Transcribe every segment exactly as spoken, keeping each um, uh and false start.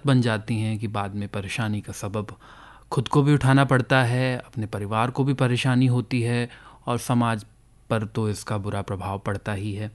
बन जाती हैं कि बाद में परेशानी का सबब खुद को भी उठाना पड़ता है, अपने परिवार को भी परेशानी होती है और समाज पर तो इसका बुरा प्रभाव पड़ता ही है।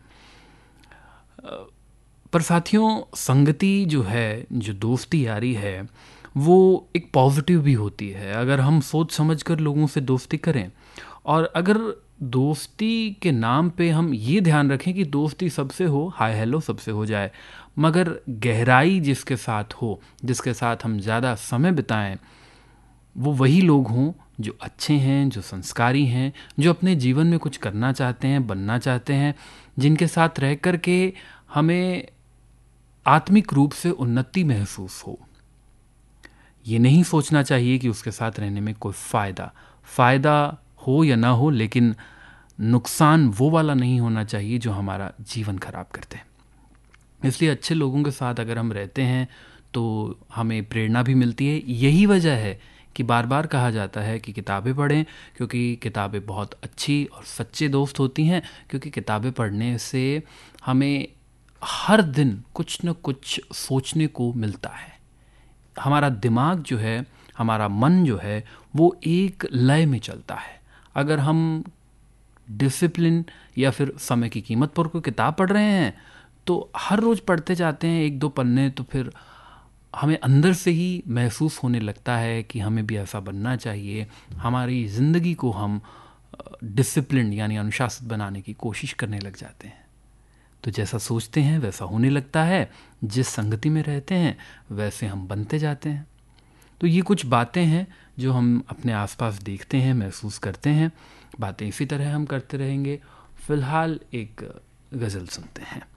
पर साथियों, संगति जो है, जो दोस्ती यारी है, वो एक पॉजिटिव भी होती है अगर हम सोच समझकर लोगों से दोस्ती करें। और अगर दोस्ती के नाम पे हम ये ध्यान रखें कि दोस्ती सबसे हो, हाय हेलो सबसे हो जाए, मगर गहराई जिसके साथ हो, जिसके साथ हम ज़्यादा समय बिताएं, वो वही लोग हों जो अच्छे हैं, जो संस्कारी हैं, जो अपने जीवन में कुछ करना चाहते हैं, बनना चाहते हैं, जिनके साथ रह कर के हमें आत्मिक रूप से उन्नति महसूस हो। ये नहीं सोचना चाहिए कि उसके साथ रहने में कोई फ़ायदा फ़ायदा हो या ना हो, लेकिन नुकसान वो वाला नहीं होना चाहिए जो हमारा जीवन खराब करते हैं। इसलिए अच्छे लोगों के साथ अगर हम रहते हैं तो हमें प्रेरणा भी मिलती है। यही वजह है कि बार बार कहा जाता है कि किताबें पढ़ें, क्योंकि किताबें बहुत अच्छी और सच्चे दोस्त होती हैं। क्योंकि किताबें पढ़ने से हमें हर दिन कुछ न कुछ सोचने को मिलता है। हमारा दिमाग जो है, हमारा मन जो है, वो एक लय में चलता है। अगर हम डिसिप्लिन या फिर समय की कीमत पर कोई किताब पढ़ रहे हैं तो हर रोज़ पढ़ते जाते हैं एक दो पन्ने, तो फिर हमें अंदर से ही महसूस होने लगता है कि हमें भी ऐसा बनना चाहिए। हमारी ज़िंदगी को हम डिसिप्लिन यानी अनुशासित बनाने की कोशिश करने लग जाते हैं। तो जैसा सोचते हैं वैसा होने लगता है, जिस संगति में रहते हैं वैसे हम बनते जाते हैं। तो ये कुछ बातें हैं जो हम अपने आसपास देखते हैं, महसूस करते हैं। बातें इसी तरह हम करते रहेंगे। फ़िलहाल एक गज़ल सुनते हैं।